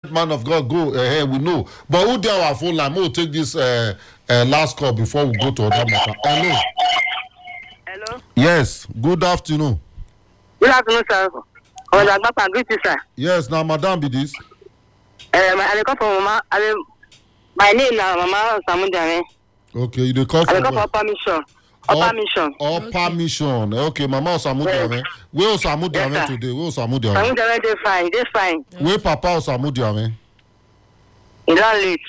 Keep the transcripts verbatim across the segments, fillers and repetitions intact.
man of God go ahead, uh, we know. But who there our phone line? We'll take this uh, uh, last call before we go to other matter. Hello. Hello. Yes. Good afternoon. Good afternoon, sir. Oh, uh, greet you, sir. Yes. Now, Madam, be this. Um, I come from Mama. I my name now, Mama Samudame. Okay, you dey call for. I come for permission. Upper mission. Upper mission. Okay, Mama Osamudiame. Yes. Where Osamudiame yes, today? Where Osamudiame? Osamudiame dey fine. Dey fine. Where Papa Osamudiame? He don late.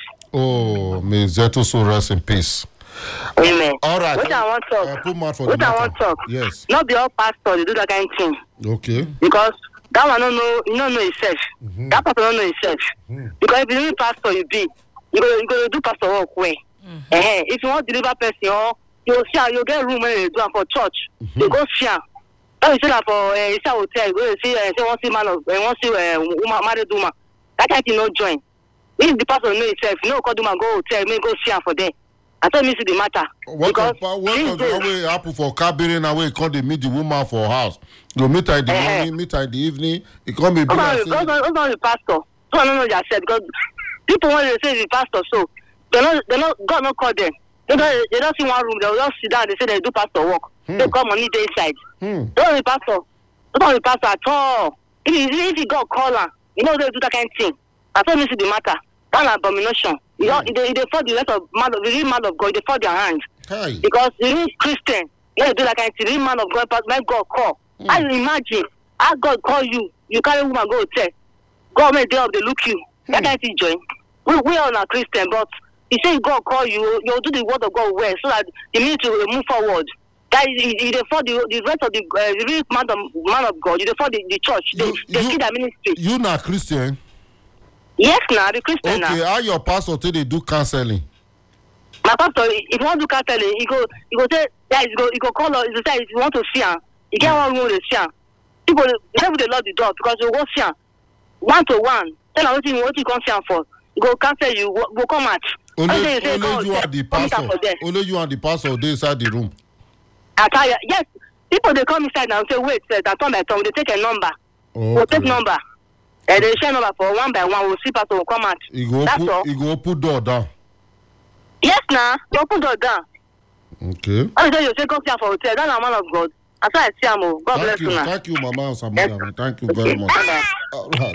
Oh, may Zeto so rest in peace. Amen. All right. What I want to talk. Uh, put mouth for what the I want to talk. Yes. Not be all pastor they do that kind of thing. Okay. Because that one don't know. You don't know himself. Mm-hmm. That pastor don't know himself. Mm-hmm. Because if you need pastor, you be you go you go do pastor work well. Mm-hmm. Uh-huh. If you want to deliver person, or you see you get room when you do for church. Mm-hmm. You go see. When you say that for uh, you say hotel, you go see uh, say one see man of uh, one see uh, woman married woman. That kind of thing no join. If the pastor know himself, you know, call woman go hotel, may go see her for there. I tell me see the matter. What because what can we happen for car bearing away? Call they meet the woman for house. You meet her in the uh-huh. morning, meet her in the evening. It can't be. What's not the pastor? So I don't know yourself because people when they say the pastor, so they not they not God not call them. They don't they don't see one room. They will just sit down. They say they do pastor work. Hmm. They come money day inside. Hmm. Don't the pastor. Don't the pastor at all. If if he God call her, you know they do that kind of thing. I told me see the matter. That's an abomination. You know, mm. they, they fall the rest of man of the real man of God, they fall their hand. Hey. Because the real Christian, you know, do like a real man of God, but when God call. Mm. I imagine, how God call you, you carry woman go tell. God may day up, they look you. Mm. That kind of thing join. We, we are not Christian, but he say God call you, you'll do the word of God well, so that you need to move forward. That is, they fall the, the rest of the, uh, the real man of, man of God, they fall the, the church, you, they, they see their ministry. You not Christian? Yes, now the Christian okay, now. How your pastor say they do counseling? My pastor, if you want to do counseling, he go, he go say, yeah, he go, he go call us. He say, if you want to see her, he get one room to see her. People, they will lock the door because you go see her one to one. Tell her what you what you come see her for. He go counsel you, go come out. Only, only say, you say, and the pastor. Only you and the pastor they inside the room. I tell you, yes. People they come inside now and say, wait, sir, that turn by turn, they take a number. Okay. We'll take number. And they share number for one by one. We'll see pastor will come out. You go That's put, all. You go put door down. Yes, now. You open door down. Okay. I say you say come here for hotel. That's a man of God. I say I see him. God Thank bless you. you now. Thank you, Mama Osamudiame. Thank you very much. All right.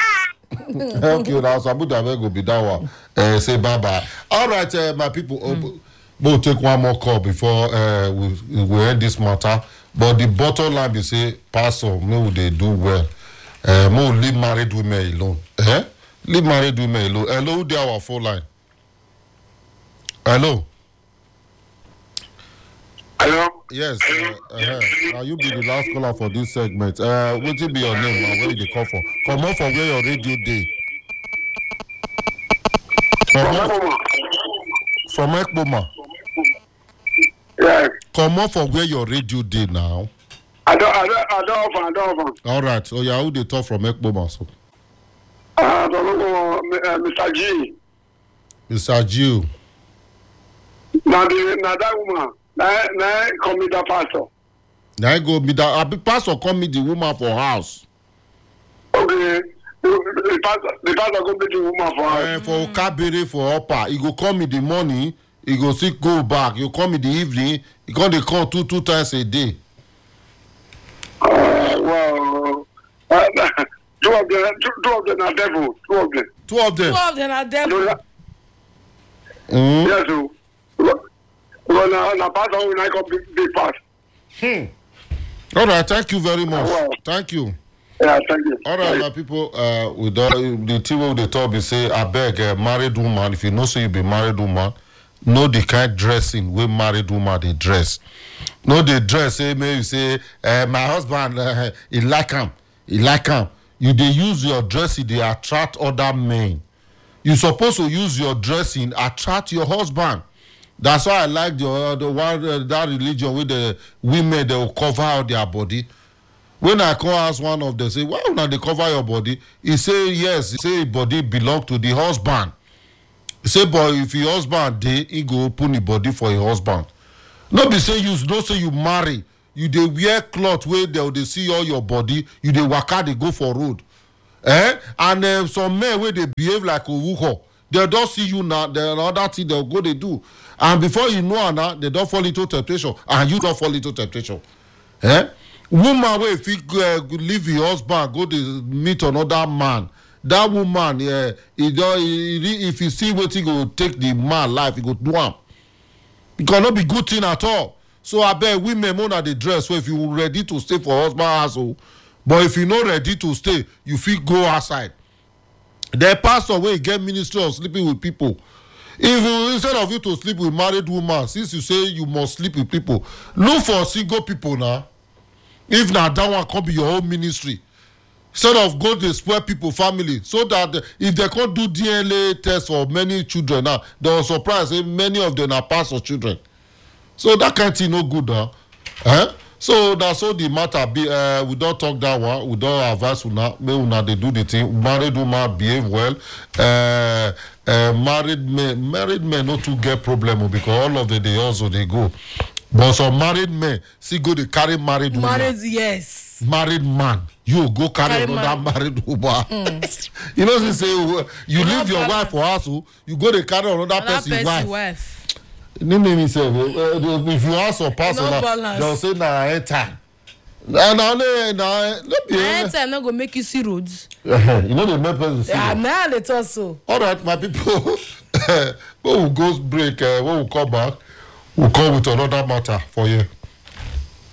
Thank you. Now Osamudiame go be that one. Uh, say bye bye. All right, uh, my people. Mm. We'll take one more call before uh, we we end this matter. But the bottom line is say, Pastor, no, they do well. Uh, more leave married women alone. Eh? Leave married women alone. Hello, there our phone line. Hello. Hello. Yes. Uh, uh, now you be the last caller for this segment. Uh, what will be your name and where you call for? Come on from where your radio day. Come on. From Ekpoma. Yes. Come on from where your radio day now. I don't, I don't, I don't, I don't. All right. So yeah, who they talk from Ekpoma? So. Uh, uh, Mister G. Mister G. Now the now that woman, now now come meet that pastor. Now go meet that. A big pastor come meet the woman for house. Okay. The pastor, the pastor go meet the woman for house. Uh, for Kabere for upper, he go come in the morning. He go see go back. You come in the evening. He come they come two two times a day. Uh, well, uh, two of them, two, two of them are devil. Two of them. Two of them. Two of them are devil. Mm. Yes, so. Well, now, now, pastor will not come big, big part. Hmm. All right. Thank you very much. Wow. Thank you. Yeah, thank you. All right, my people. Uh, with the, the team of the top, they say, I beg a married woman. If you know, so you be married woman. Know the kind of dressing where married woman they dress. Know the dress. Say, maybe you say, uh, my husband, uh, he like him. He like him. You they use your dressing, they attract other men. You supposed to use your dressing attract your husband. That's why I like the uh, the one uh, that religion with the women they will cover out their body. When I call ask one of them, say, why not they cover your body? He say yes. He say body belong to the husband. He say, boy, if your husband dey, he go open the body for your husband. No be say you no say you marry. You dey wear cloth where they they see all your body. You dey waka they go for road. Eh? And uh, some men where they behave like a wuho, they don't see you now, the other thing they'll go they do. And before you know now, they don't fall into temptation, and you don't fall into temptation. Eh? Woman where if you uh, leave your husband, go to meet another man. That woman, yeah, he don't, he, he, if you see what he go take the man life, he go do him. It cannot be good thing at all. So I bet women more the dress. So if you ready to stay for husband household, but if you not ready to stay, you feel go outside. The pastor will get ministry of sleeping with people. If you, instead of you to sleep with married woman, since you say you must sleep with people, look for single people now. If not, that one can be your own ministry. Instead of go to spoil people family, so that the, if they can't do D N A test for many children now, they are surprised say many of them are pastor children. So that kind of thing no good now. Eh? So that's all the matter be. Uh, we don't talk that one. We don't advise una. May una they do the thing. Married woman behave well. Uh, uh, married men, married men not to get problem because all of the they also they go. But some married men see go they carry married woman. Married, yes. Married man, you go carry, Carry another man. married woman. Mm. You know, they say uh, you No leave your problem. wife for house, you go they carry another, Another person's person wife. wife. No name himself. Uh, if you ask a person, No now, balance. they'll say na end time. Na na na na no be. Any time no go make you see roads. You know the main person. Yeah, now they talk so. All right, my people. When we go break, uh, when we come back, we'll come with another matter for you.